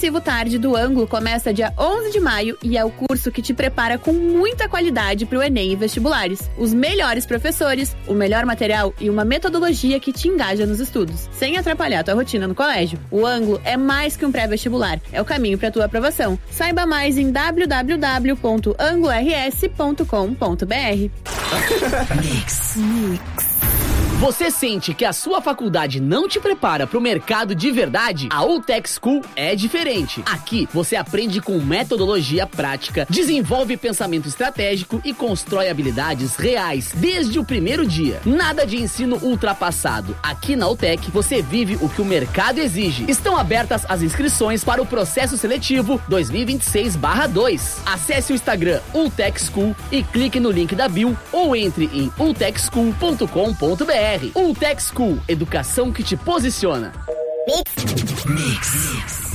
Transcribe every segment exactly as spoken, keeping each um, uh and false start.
Intensivo Tarde do Ângulo começa dia onze de maio e é o curso que te prepara com muita qualidade para o Enem e vestibulares. Os melhores professores, o melhor material e uma metodologia que te engaja nos estudos, sem atrapalhar a tua rotina no colégio. O Ângulo é mais que um pré-vestibular, é o caminho para tua aprovação. Saiba mais em w w w ponto anglo r s ponto com ponto b r. Mix. Mix. Você sente que a sua faculdade não te prepara para o mercado de verdade? A UTech School é diferente. Aqui você aprende com metodologia prática, desenvolve pensamento estratégico e constrói habilidades reais desde o primeiro dia. Nada de ensino ultrapassado. Aqui na UTech você vive o que o mercado exige. Estão abertas as inscrições para o processo seletivo dois mil e vinte e seis barra dois. Acesse o Instagram UTech School e clique no link da bio ou entre em u tech school ponto com ponto b r. UTech School, educação que te posiciona. Mix. Mix.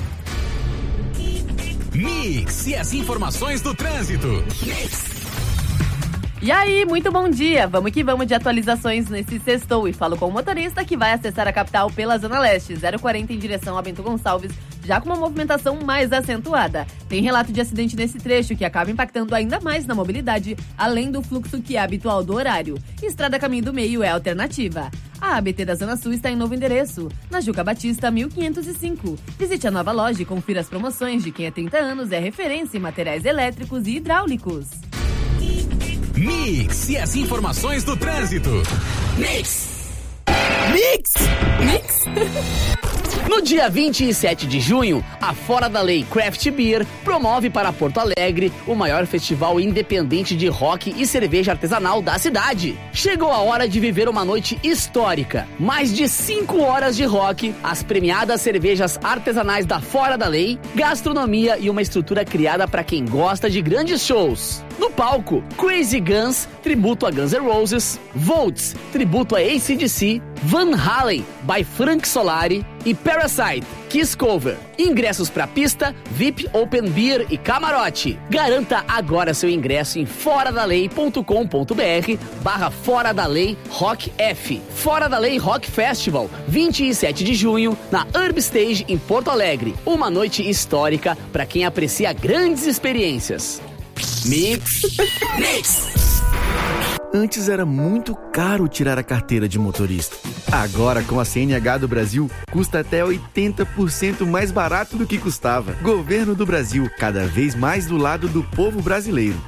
Mix e as informações do trânsito. Mix. E aí, muito bom dia! Vamos que vamos de atualizações nesse sextou e falo com o motorista que vai acessar a capital pela Zona Leste, zero quarenta em direção a Bento Gonçalves, já com uma movimentação mais acentuada. Tem relato de acidente nesse trecho que acaba impactando ainda mais na mobilidade, além do fluxo que é habitual do horário. Estrada Caminho do Meio é a alternativa. A A B T da Zona Sul está em novo endereço, na Juca Batista mil quinhentos e cinco. Visite a nova loja e confira as promoções de quem há trinta anos é referência em materiais elétricos e hidráulicos. Mix e as informações do trânsito. Mix. Mix! Mix! No dia vinte e sete de junho, a Fora da Lei Craft Beer promove para Porto Alegre o maior festival independente de rock e cerveja artesanal da cidade. Chegou a hora de viver uma noite histórica. Mais de cinco horas de rock, as premiadas cervejas artesanais da Fora da Lei, gastronomia e uma estrutura criada para quem gosta de grandes shows. No palco, Crazy Guns, tributo a Guns N' Roses, Volts, tributo a A C D C, Van Halen, by Frank Solari e Parasite, Kiss Cover. Ingressos para pista, V I P, Open Beer e camarote. Garanta agora seu ingresso em fora da lei ponto com ponto b r barra Fora da Lei Rock F. Fora da Lei Rock Festival, vinte e sete de junho, na Urb Stage em Porto Alegre. Uma noite histórica para quem aprecia grandes experiências. Mix. Mix. Antes era muito caro tirar a carteira de motorista. Agora, com a C N H do Brasil, custa até oitenta por cento mais barato do que custava. Governo do Brasil, cada vez mais do lado do povo brasileiro.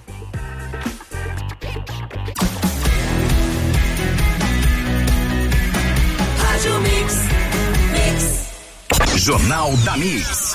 Rádio Mix. Mix. Jornal da Mix.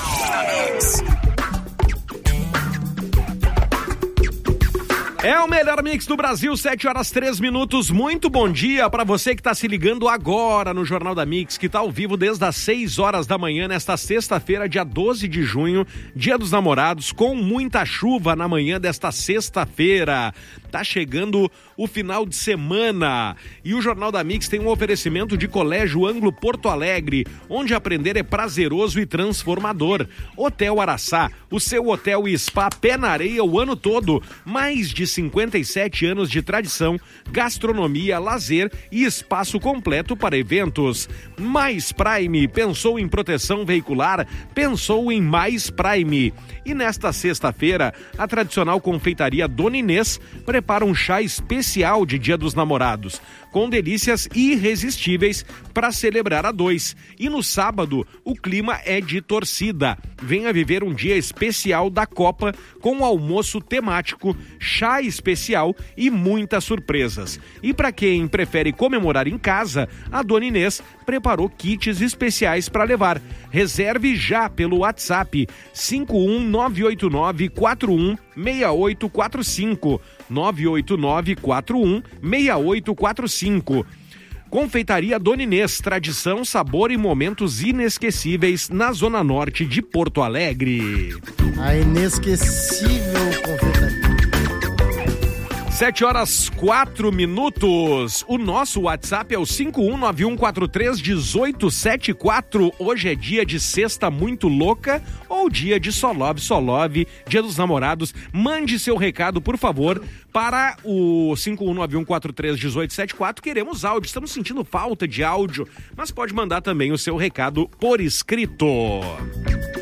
É o melhor mix do Brasil, sete horas três minutos. Muito bom dia para você que está se ligando agora no Jornal da Mix, que está ao vivo desde as seis horas da manhã, nesta sexta-feira, dia doze de junho, Dia dos Namorados, com muita chuva na manhã desta sexta-feira. Tá chegando o final de semana e o Jornal da Mix tem um oferecimento de Colégio Anglo Porto Alegre, onde aprender é prazeroso e transformador. Hotel Araçá, o seu hotel e spa pé na areia o ano todo. Mais de cinquenta e sete anos de tradição, gastronomia, lazer e espaço completo para eventos. Mais Prime, pensou em proteção veicular, pensou em Mais Prime. E nesta sexta-feira, a tradicional confeitaria Dona Inês prepara um chá especial de Dia dos Namorados, com delícias irresistíveis para celebrar a dois. E no sábado, o clima é de torcida. Venha viver um dia especial da Copa com almoço temático, chá especial e muitas surpresas. E para quem prefere comemorar em casa, a Dona Inês preparou kits especiais para levar. Reserve já pelo WhatsApp cinco um nove oito nove quatro um seis oito quatro cinco, nove oito nove quatro um seis oito quatro cinco. Confeitaria Dona Inês, tradição, sabor e momentos inesquecíveis na Zona Norte de Porto Alegre. A inesquecível confeitaria. Sete horas, quatro minutos. O nosso WhatsApp é o cinco um nove um quatro três um oito sete quatro. Hoje é dia de sexta muito louca ou dia de só love, só love, Dia dos Namorados. Mande seu recado, por favor, para o cinco um nove um quatro três um oito sete quatro. Queremos áudio, estamos sentindo falta de áudio, mas pode mandar também o seu recado por escrito.